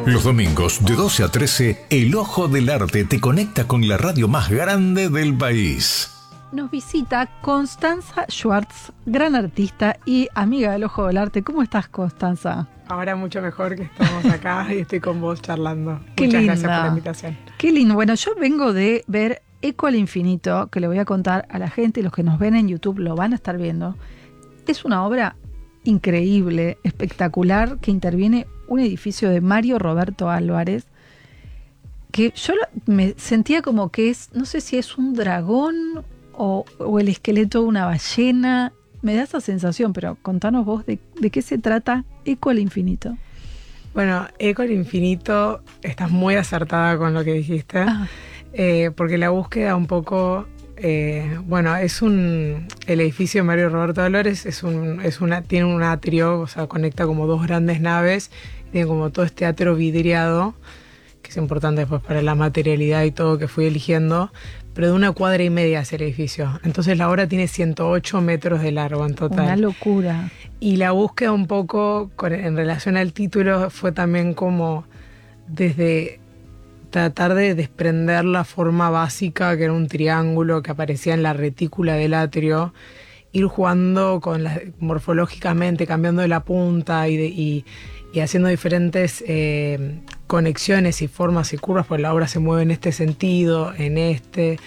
Los domingos de 12 a 13, El Ojo del Arte te conecta con la radio más grande del país. Nos visita Constanza Schwartz, gran artista y amiga del Ojo del Arte. ¿Cómo estás, Constanza? Ahora mucho mejor, que estamos acá y estoy con vos charlando. Qué Muchas linda. gracias por la invitación. Qué lindo. Bueno, yo vengo de ver Eco al Infinito, que le voy a contar a la gente, y los que nos ven en YouTube lo van a estar viendo. Es una obra increíble, espectacular, que interviene un edificio de Mario Roberto Álvarez, que yo me sentía como que es, no sé si es un dragón o el esqueleto de una ballena. Me da esa sensación, pero contanos vos de qué se trata Eco al Infinito. Bueno, Eco al Infinito, estás muy acertada con lo que dijiste, porque la búsqueda un poco, el edificio de Mario Roberto Álvarez tiene un atrio, o sea, conecta como dos grandes naves, tiene como todo este atrio vidriado, que es importante después para la materialidad y todo que fui eligiendo, pero de 1,5 cuadras ese edificio. Entonces la obra tiene 108 metros de largo en total. Una locura. Y la búsqueda un poco en relación al título fue también como desde tratar de desprender la forma básica, que era un triángulo que aparecía en la retícula del atrio, ir jugando morfológicamente, cambiando de la punta y haciendo diferentes conexiones y formas y curvas, porque la obra se mueve en este sentido, en este,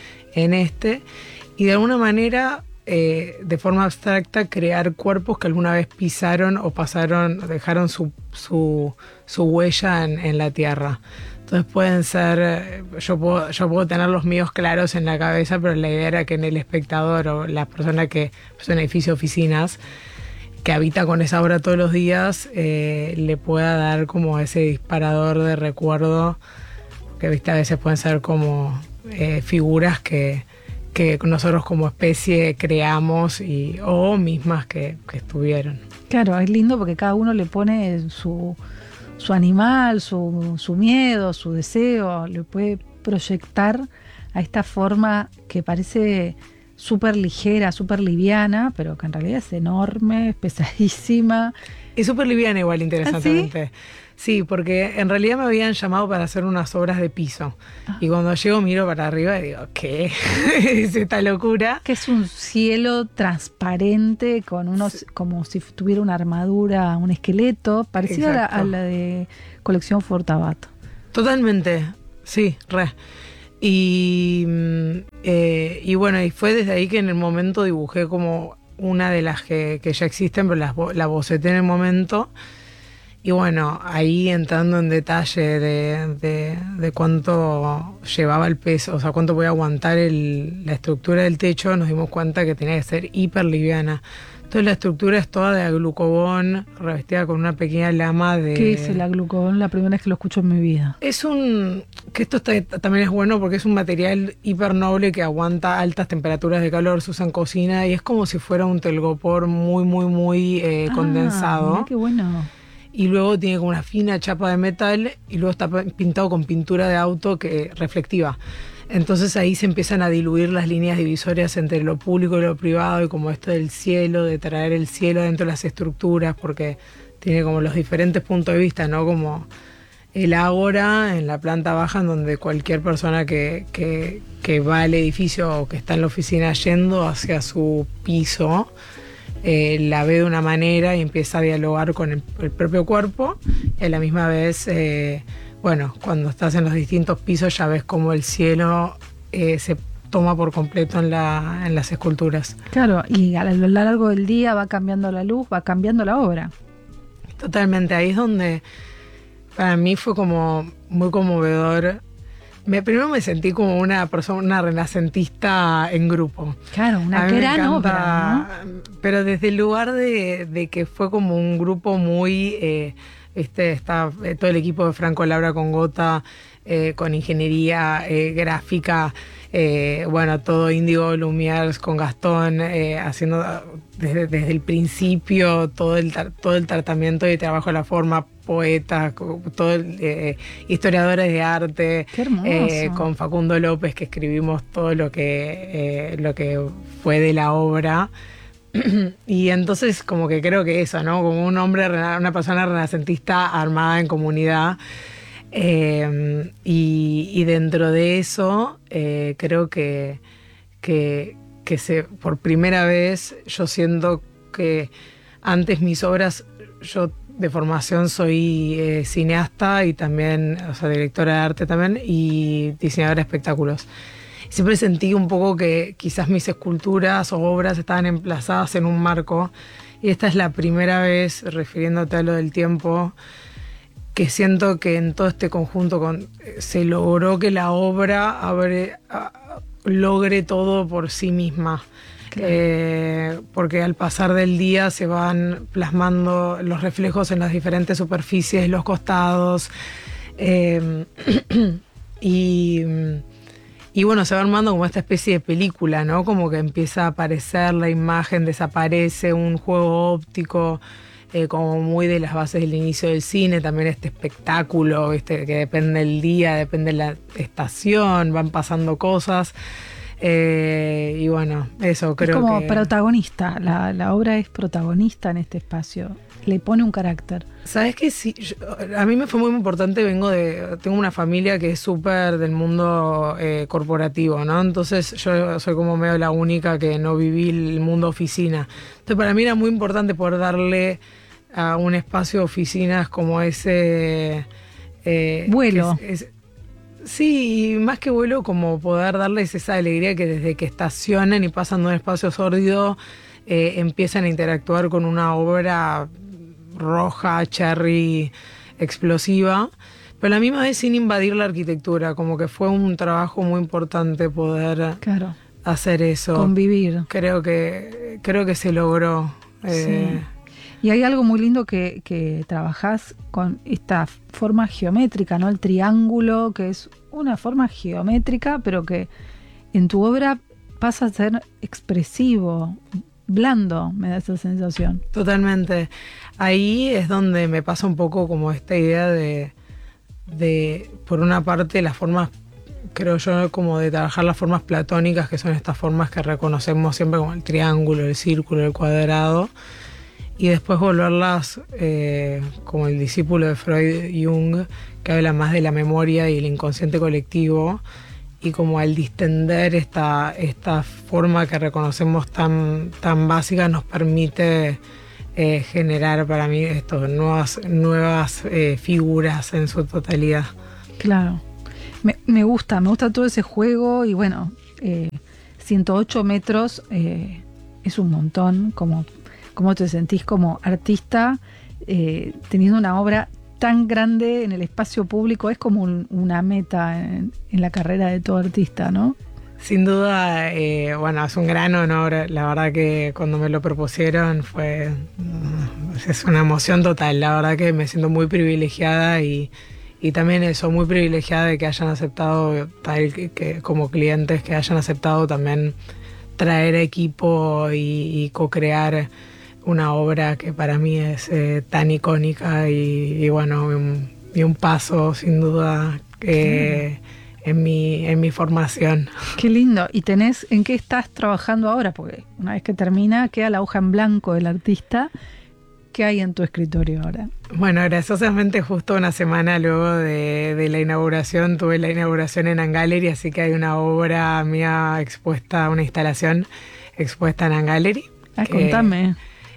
y de alguna manera, de forma abstracta, crear cuerpos que alguna vez pisaron o pasaron, dejaron su huella en la tierra. Entonces pueden ser, yo puedo tener los míos claros en la cabeza, pero la idea era que en el espectador o la persona que es un edificio de oficinas, que habita con esa obra todos los días, le pueda dar como ese disparador de recuerdo, que viste a veces pueden ser como figuras que nosotros como especie creamos o mismas que estuvieron. Claro, es lindo porque cada uno le pone su animal, su miedo, su deseo, le puede proyectar a esta forma que parece súper ligera, súper liviana, pero que en realidad es enorme, es pesadísima. Es súper liviana igual, interesantemente. ¿Ah, sí? Sí, porque en realidad me habían llamado para hacer unas obras de piso. Y cuando llego miro para arriba y digo, ¿qué es esta locura? Que es un cielo transparente con unos, como si tuviera una armadura, un esqueleto, parecido a la de Colección Fortabat. Totalmente, sí, re. Y bueno, y fue desde ahí que en el momento dibujé como una de las que ya existen, pero la boceté en el momento. Y bueno, ahí entrando en detalle de cuánto llevaba el peso, o sea, cuánto podía aguantar la estructura del techo, nos dimos cuenta que tenía que ser hiper liviana. Entonces la estructura es toda de aglucobón, revestida con una pequeña lama de... ¿Qué es el aglucobón? La primera vez que lo escucho en mi vida. Que esto también es bueno porque es un material hiper noble que aguanta altas temperaturas de calor, se usa en cocina y es como si fuera un telgopor muy, muy, muy condensado. Mirá qué bueno. Y luego tiene como una fina chapa de metal y luego está pintado con pintura de auto reflectiva. Entonces ahí se empiezan a diluir las líneas divisorias entre lo público y lo privado, y como esto del cielo, de traer el cielo dentro de las estructuras, porque tiene como los diferentes puntos de vista, ¿no? Como el ágora en la planta baja, en donde cualquier persona que va al edificio o que está en la oficina yendo hacia su piso, la ve de una manera y empieza a dialogar con el propio cuerpo, y a la misma vez... cuando estás en los distintos pisos ya ves cómo el cielo se toma por completo en las esculturas. Claro, y a lo largo del día va cambiando la luz, va cambiando la obra. Totalmente, ahí es donde para mí fue como muy conmovedor. Primero me sentí como una persona, una renacentista en grupo. Claro, una gran obra, ¿no? Pero desde el lugar de que fue como un grupo muy... está todo el equipo de Franco Labra con Gota, con ingeniería gráfica, todo Índigo Lumière con Gastón, haciendo desde el principio todo el tratamiento y trabajo de la forma, poetas, historiadores de arte. Qué hermoso. Con Facundo López, que escribimos todo lo que fue de la obra. Y entonces como que creo que eso, ¿no? Como un hombre, una persona renacentista armada en comunidad, Y dentro de eso, creo que por primera vez yo siento que antes mis obras, yo de formación soy cineasta y también, o sea, directora de arte también y diseñadora de espectáculos. Siempre sentí un poco que quizás mis esculturas o obras estaban emplazadas en un marco, y esta es la primera vez, refiriéndote a lo del tiempo, que siento que en todo este conjunto se logró que la obra logre todo por sí misma. Claro. Porque al pasar del día se van plasmando los reflejos en las diferentes superficies, los costados, y bueno, se va armando como esta especie de película, ¿no? Como que empieza a aparecer la imagen, desaparece un juego óptico, como muy de las bases del inicio del cine, también este espectáculo, que depende del día, depende de la estación, van pasando cosas. Y bueno, eso creo que... Es como protagonista, la obra es protagonista en este espacio, le pone un carácter. ¿Sabes qué? Sí, a mí me fue muy importante, tengo una familia que es súper del mundo corporativo, ¿no? Entonces yo soy como medio la única que no viví el mundo oficina. Entonces para mí era muy importante poder darle a un espacio de oficinas como ese... vuelo. Sí, más que vuelo, como poder darles esa alegría que desde que estacionan y pasan de un espacio sórdido, empiezan a interactuar con una obra roja, cherry, explosiva, pero a la misma vez sin invadir la arquitectura, como que fue un trabajo muy importante poder hacer eso. Convivir. Creo que se logró. Sí. Y hay algo muy lindo que trabajás con esta forma geométrica, ¿no? El triángulo, que es una forma geométrica, pero que en tu obra pasa a ser expresivo, blando, me da esa sensación. Totalmente. Ahí es donde me pasa un poco como esta idea de por una parte, las formas, creo yo, como de trabajar las formas platónicas, que son estas formas que reconocemos siempre como el triángulo, el círculo, el cuadrado, y después volverlas como el discípulo de Freud, Jung, que habla más de la memoria y el inconsciente colectivo, y como al distender esta forma que reconocemos tan básica nos permite generar para mí nuevas figuras en su totalidad. Claro, me gusta todo ese juego, y bueno, 108 metros es un montón. ¿Cómo te sentís como artista teniendo una obra tan grande en el espacio público? Es como una meta en la carrera de todo artista, ¿no? Sin duda, bueno, es un gran honor. La verdad que cuando me lo propusieron es una emoción total. La verdad que me siento muy privilegiada y también eso, muy privilegiada de que hayan aceptado, que como clientes, que hayan aceptado también traer equipo y co-crear una obra que para mí es tan icónica y bueno, un paso sin duda en mi formación. Qué lindo. ¿Y en qué estás trabajando ahora? Porque una vez que termina, queda la hoja en blanco del artista. ¿Qué hay en tu escritorio ahora? Bueno, graciosamente justo una semana luego de la inauguración, tuve la inauguración en Angallery, así que hay una obra mía expuesta, una instalación expuesta en Angallery. Contame.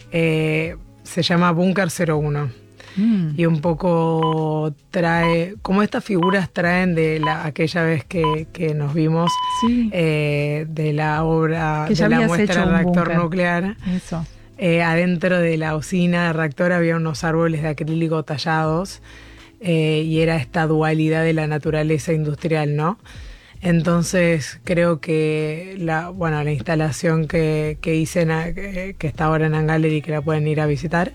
Se llama Búnker 01. Y un poco trae, como estas figuras traen de aquella vez que nos vimos, sí, de la obra, que de la muestra del reactor nuclear. Eso. Adentro de la usina de reactor había unos árboles de acrílico tallados, y era esta dualidad de la naturaleza industrial, ¿no? Entonces creo que la instalación que hice, que está ahora en Angallery, que la pueden ir a visitar,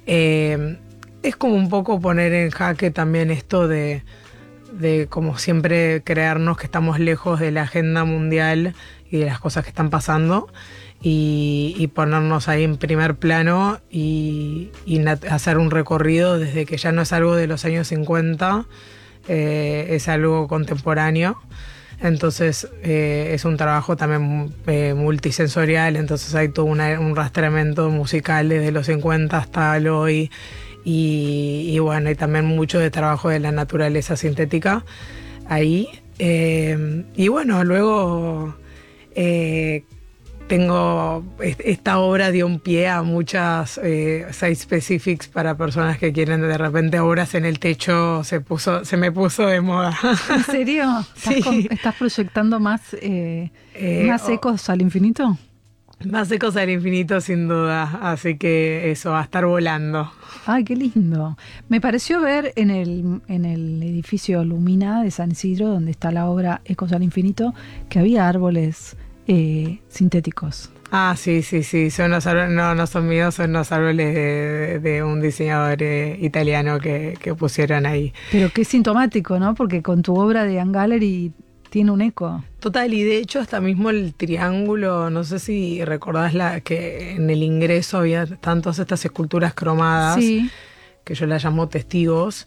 es como un poco poner en jaque también esto de como siempre creernos que estamos lejos de la agenda mundial y de las cosas que están pasando, y ponernos ahí en primer plano y hacer un recorrido desde que ya no es algo de los años 50, es algo contemporáneo. Entonces es un trabajo también multisensorial, entonces hay todo un rastreamiento musical desde los 50 hasta el hoy, y bueno, y también mucho de trabajo de la naturaleza sintética ahí. Y bueno, luego tengo esta obra dio un pie a muchas site specifics para personas que quieren de repente obras en el techo. Se me puso de moda. ¿En serio? Sí. ¿Estás proyectando más ecos al infinito? Más ecos al infinito, sin duda. Así que eso, a estar volando. Ay, qué lindo. Me pareció ver en el edificio Lumina de San Isidro, donde está la obra Ecos al Infinito, que había árboles sintéticos. Ah, sí. Son unos árboles, no son míos, son unos árboles de un diseñador italiano que pusieron ahí. Pero qué sintomático, ¿no? Porque con tu obra de Art Gallery tiene un eco. Total, y de hecho hasta mismo el triángulo, no sé si recordás que en el ingreso había tantas estas esculturas cromadas, Sí. que yo las llamo testigos.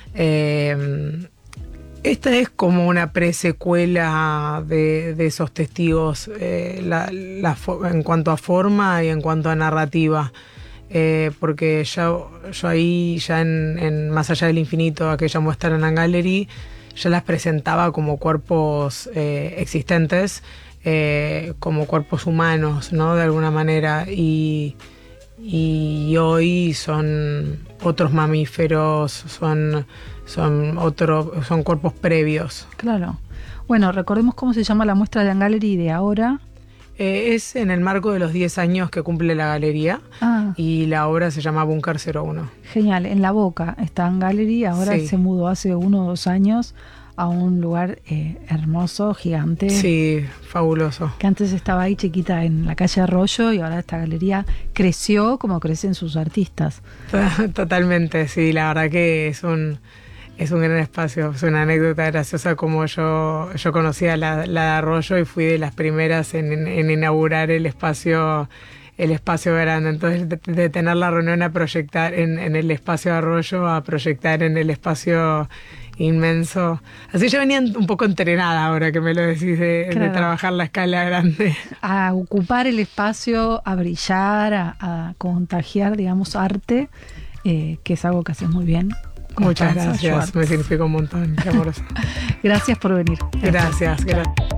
Esta es como una presecuela de esos testigos en cuanto a forma y en cuanto a narrativa. Porque yo ahí, ya en Más allá del infinito, aquella muestra en Art Gallery, ya las presentaba como cuerpos existentes, como cuerpos humanos, ¿no? De alguna manera. Y hoy son otros mamíferos, son cuerpos previos. Claro. Bueno, recordemos cómo se llama la muestra de Art Gallery de ahora. Es en el marco de los 10 años que cumple la galería. Y la obra se llama Búnker 01. Genial, en La Boca está Art Gallery, ahora Sí. se mudó hace 1 o 2 años a un lugar hermoso, gigante. Sí, fabuloso. Que antes estaba ahí chiquita en la calle Arroyo y ahora esta galería creció como crecen sus artistas. Totalmente, sí, la verdad que es un gran espacio. Es una anécdota graciosa como yo conocía la de Arroyo y fui de las primeras en inaugurar el espacio grande. Entonces, de tener la reunión a proyectar en el espacio Arroyo a proyectar en el espacio inmenso. Así yo venía un poco entrenada, ahora que me lo decís, de trabajar la escala grande. A ocupar el espacio, a brillar, a contagiar, digamos, arte, que es algo que haces muy bien. Muchas gracias, me significa un montón, qué amoroso. Gracias por venir. Gracias.